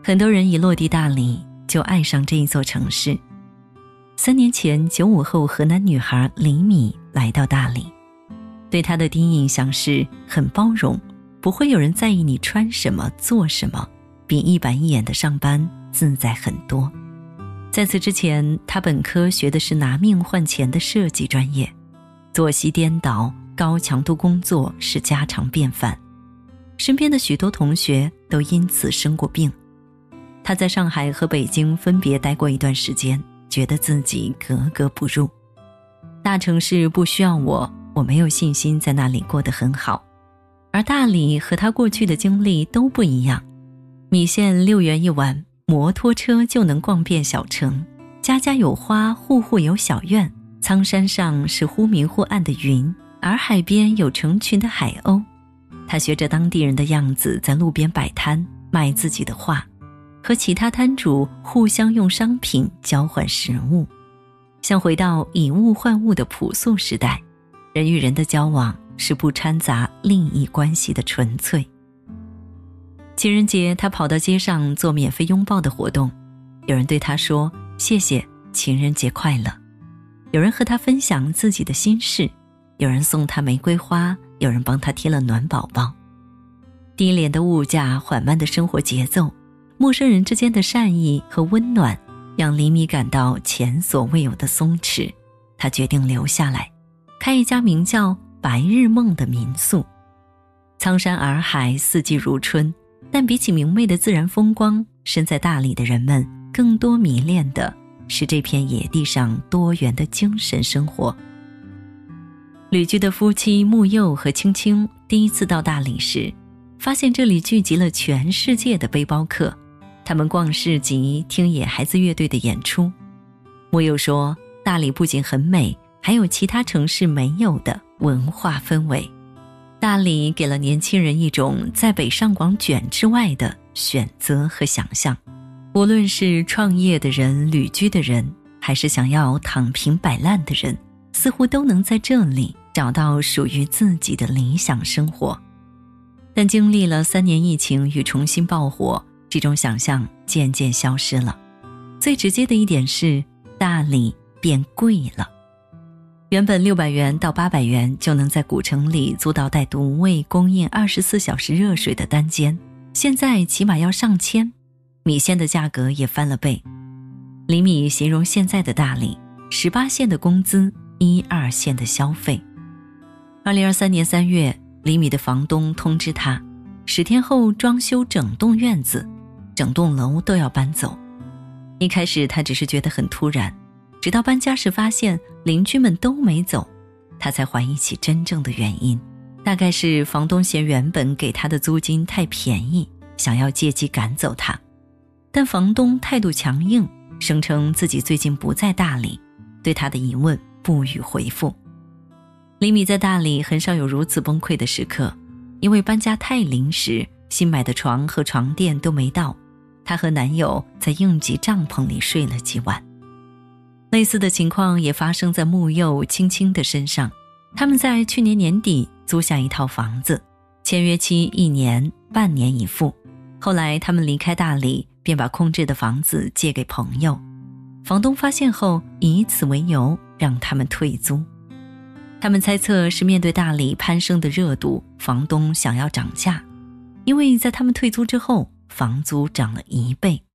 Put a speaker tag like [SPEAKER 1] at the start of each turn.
[SPEAKER 1] 很多人一落地大理就爱上这一座城市。3年前，95后河南女孩李米来到大理，对她的第一印象是很包容，不会有人在意你穿什么做什么，比一板一眼的上班自在很多。在此之前，她本科学的是拿命换钱的设计专业，作息颠倒，高强度工作是家常便饭，身边的许多同学都因此生过病。她在上海和北京分别待过一段时间，觉得自己格格不入。大城市不需要我没有信心在那里过得很好。而大理和她过去的经历都不一样，米线6元一碗，摩托车就能逛遍小城，家家有花，户户有小院，苍山上是忽明忽暗的云，而海边有成群的海鸥。她学着当地人的样子，在路边摆摊卖自己的画，和其他摊主互相用商品交换食物，像回到以物换物的朴素时代，人与人的交往是不掺杂利益关系的纯粹。情人节，他跑到街上做免费拥抱的活动，有人对他说谢谢，情人节快乐。有人和他分享自己的心事，有人送他玫瑰花，有人帮他贴了暖宝宝。低廉的物价，缓慢的生活节奏，陌生人之间的善意和温暖，让李米感到前所未有的松弛。他决定留下来，开一家名叫白日梦的民宿。苍山洱海，四季如春，但比起明媚的自然风光，身在大理的人们更多迷恋的是这片野地上多元的精神生活。旅居的夫妻木佑和青青第一次到大理时，发现这里聚集了全世界的背包客，他们逛市集，听野孩子乐队的演出。木佑说，大理不仅很美，还有其他城市没有的文化氛围。大理给了年轻人一种在北上广卷之外的选择和想象，无论是创业的人、旅居的人，还是想要躺平摆烂的人，似乎都能在这里找到属于自己的理想生活。但经历了3年疫情与重新爆火，这种想象渐渐消失了。最直接的一点是，大理变贵了。原本600元到800元就能在古城里租到带独卫供应24小时热水的单间，现在起码要上千，米线的价格也翻了倍。李米形容现在的大理，18线的工资，1、2线的消费。2023年3月，李米的房东通知他，10天后装修整栋院子，整栋楼都要搬走。一开始他只是觉得很突然，直到搬家时发现邻居们都没走，他才怀疑起真正的原因。大概是房东嫌原本给他的租金太便宜，想要借机赶走他。但房东态度强硬，声称自己最近不在大理，对他的疑问不予回复。李米在大理很少有如此崩溃的时刻，因为搬家太临时，新买的床和床垫都没到，她和男友在应急帐篷里睡了几晚。类似的情况也发生在木佑、青青的身上。他们在去年年底租下一套房子，签约期1年，半年已付。后来他们离开大理，便把空置的房子借给朋友。房东发现后，以此为由让他们退租。他们猜测是面对大理攀升的热度，房东想要涨价，因为在他们退租之后，房租涨了1倍。